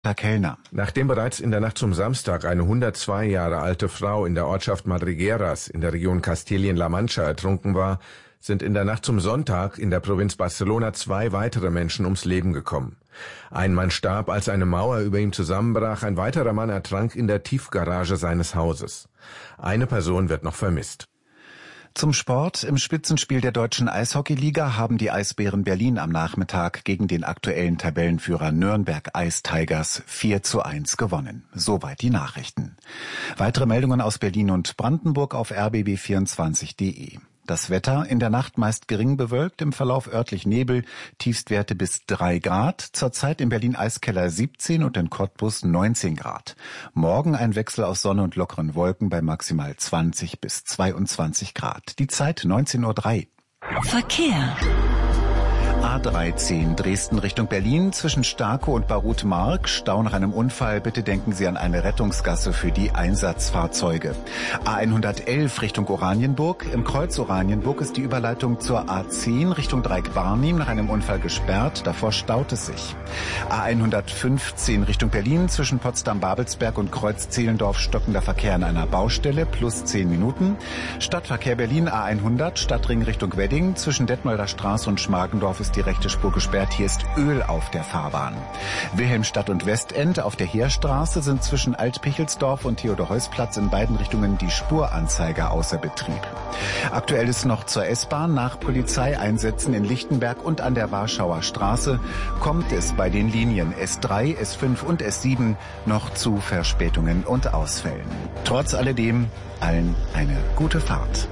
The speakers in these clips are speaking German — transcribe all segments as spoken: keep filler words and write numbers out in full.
Herr Kellner. Nachdem bereits in der Nacht zum Samstag eine hundertzwei Jahre alte Frau in der Ortschaft Madrigueras in der Region Kastilien-La Mancha ertrunken war, sind in der Nacht zum Sonntag in der Provinz Barcelona zwei weitere Menschen ums Leben gekommen. Ein Mann starb, als eine Mauer über ihm zusammenbrach, ein weiterer Mann ertrank in der Tiefgarage seines Hauses. Eine Person wird noch vermisst. Zum Sport. Im Spitzenspiel der deutschen Eishockeyliga haben die Eisbären Berlin am Nachmittag gegen den aktuellen Tabellenführer Nürnberg Ice Tigers vier zu eins gewonnen. Soweit die Nachrichten. Weitere Meldungen aus Berlin und Brandenburg auf r b b vierundzwanzig punkt d e. Das Wetter in der Nacht meist gering bewölkt, im Verlauf örtlich Nebel, Tiefstwerte bis drei Grad, zurzeit in Berlin-Eiskeller siebzehn und in Cottbus neunzehn Grad. Morgen ein Wechsel aus Sonne und lockeren Wolken bei maximal zwanzig bis zweiundzwanzig Grad. Die Zeit neunzehn Uhr drei. Verkehr. A dreizehn Dresden Richtung Berlin zwischen Starkow und Barut-Mark. Stau nach einem Unfall. Bitte denken Sie an eine Rettungsgasse für die Einsatzfahrzeuge. A hundertelf Richtung Oranienburg. Im Kreuz Oranienburg ist die Überleitung zur A zehn Richtung Dreieck-Barnim nach einem Unfall gesperrt. Davor staut es sich. A hundertfünfzehn Richtung Berlin zwischen Potsdam-Babelsberg und Kreuz Zehlendorf stockender Verkehr an einer Baustelle plus zehn Minuten. Stadtverkehr Berlin A hundert Stadtring Richtung Wedding zwischen Detmolder Straße und Schmargendorf ist die rechte Spur gesperrt. Hier ist Öl auf der Fahrbahn. Wilhelmstadt und Westend auf der Heerstraße sind zwischen Altpichelsdorf und Theodor-Heuss-Platz in beiden Richtungen die Spuranzeiger außer Betrieb. Aktuell ist noch zur S-Bahn. Nach Polizeieinsätzen in Lichtenberg und an der Warschauer Straße kommt es bei den Linien S drei, S fünf und S sieben noch zu Verspätungen und Ausfällen. Trotz alledem allen eine gute Fahrt.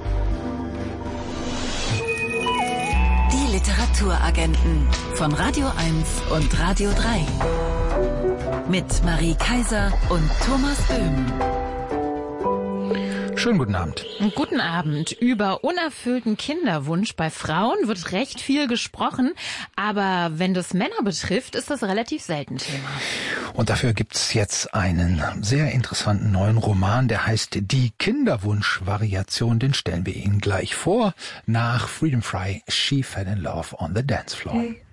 Literaturagenten von Radio eins und Radio drei. Mit Marie Kaiser und Thomas Böhm. Schönen guten Abend. Guten Abend. Über unerfüllten Kinderwunsch bei Frauen wird recht viel gesprochen, aber wenn das Männer betrifft, ist das relativ selten Thema. Und dafür gibt's jetzt einen sehr interessanten neuen Roman, der heißt Die Kinderwunsch-Variation. Den stellen wir Ihnen gleich vor, nach Freedom Fry, She Fell in Love on the Dance Floor. Hey.